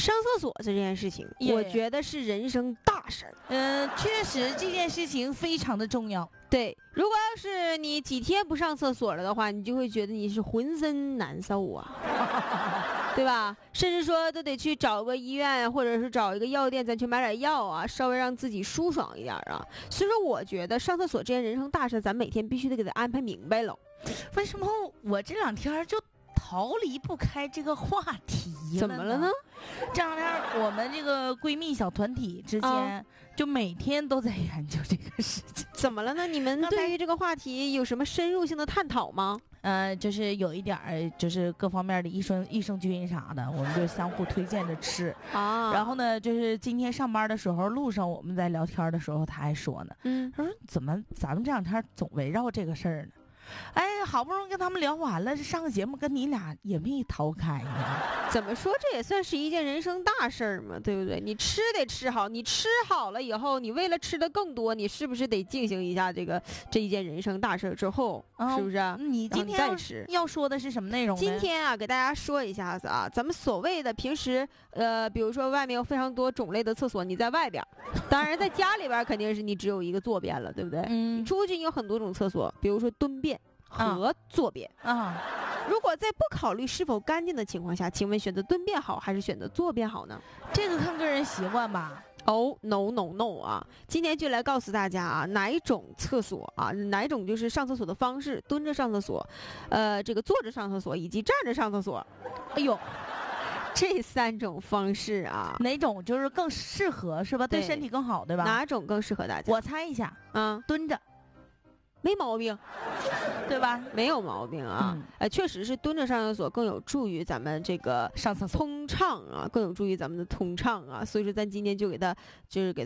上厕所这件事情，我觉得是人生大事儿。 确实这件事情非常的重要。 对，如果要是你几天不上厕所了的话，你就会觉得你是浑身难受啊，对吧？甚至说都得去找个医院，或者是找一个药店，咱去买点药啊，稍微让自己舒爽一点啊。所以说，我觉得上厕所这件人生大事，咱每天必须得给他安排明白了。 为什么我这两天就逃离不开这个话题了呢？ 怎么了呢？ 这两天我们这个闺蜜小团体之间，就每天都在研究这个事情。 怎么了呢？你们对于这个话题有什么深入性的探讨吗？ 就是有一点儿，就是各方面的益生菌啥的，我们就相互推荐着吃啊。然后呢，就是今天上班的时候，路上我们在聊天的时候，他还说呢，他说怎么咱们这两天总围绕这个事儿呢？哎，好不容易跟他们聊完了，这上个节目跟你俩也没逃开呢。 怎么说，这也算是一件人生大事儿嘛，对不对？你吃得吃好，你吃好了以后，你为了吃的更多，你是不是得进行一下这一件人生大事之后，是不是？ 你今天再吃要说的是什么内容呢？ 今天啊，给大家说一下子啊，咱们所谓的平时比如说外面有非常多种类的厕所，你在外边，当然在家里边肯定是你只有一个坐便了，对不对？你出去你有很多种厕所，比如说蹲便和坐便啊。如果在不考虑是否干净的情况下，请问选择蹲便好还是选择坐便好呢？ 这个看个人习惯吧。 no 啊！今天就来告诉大家啊，哪一种厕所啊，哪一种就是上厕所的方式，蹲着上厕所，这个坐着上厕所以及站着上厕所。 哎呦， 这3种方式啊， 哪种就是更适合是吧？对身体更好，对吧？ 哪种更适合大家？ 我猜一下啊，蹲着。 没毛病， 对吧？ 没有毛病啊！确实是蹲着上厕所更有助于咱们这个上厕所通畅啊，更有助于咱们的通畅啊。所以说，咱今天就给他就是给。